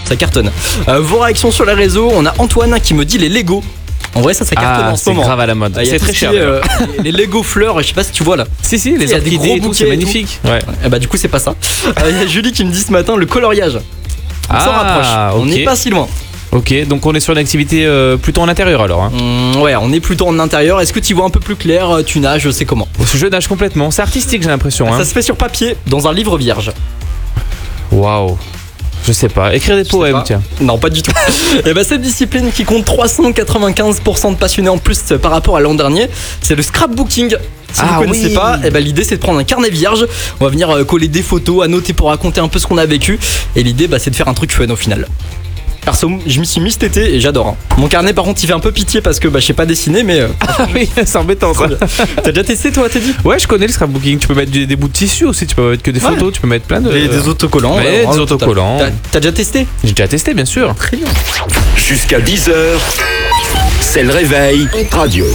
Ça cartonne. Vos réactions sur les réseaux, on a Antoine qui me dit les Lego. En vrai, ça cartonne en ce moment. C'est grave à la mode. C'est très cher. Les Lego fleurs, je sais pas si tu vois là. Si, les il y a des orchidées gros et tout, bouquets c'est et magnifique. Ouais. Et bah, du coup, c'est pas ça. Il y a Julie qui me dit ce matin le coloriage. On s'en rapproche. On n'est pas si loin. Ok, donc on est sur une activité plutôt en intérieur alors. Hein. Ouais, on est plutôt en intérieur. Est-ce que tu vois un peu plus clair? Tu nages, je sais comment. Je nage complètement. C'est artistique, j'ai l'impression. Ça se fait sur papier, dans un livre vierge. Waouh. Je sais pas. Écrire des poèmes, tiens. Non, pas du tout. Et bah, cette discipline qui compte 395% de passionnés en plus par rapport à l'an dernier, c'est le scrapbooking. Si vous connaissez pas, et bah, l'idée c'est de prendre un carnet vierge. On va venir coller des photos, annoter pour raconter un peu ce qu'on a vécu. Et l'idée, c'est de faire un truc fun au final. Perso, je m'y suis mis cet été et j'adore. Mon carnet, par contre, il fait un peu pitié parce que je sais pas dessiner, mais. Ah oui, c'est embêtant ça. T'as déjà testé toi, Teddy? Ouais, je connais le scrapbooking. Tu peux mettre des bouts de tissu aussi, tu peux mettre que des photos, tu peux mettre plein de. Des autocollants. Ouais, des autocollants. T'as déjà testé? J'ai déjà testé, bien sûr. Très bien. Jusqu'à 10h, c'est le réveil radio.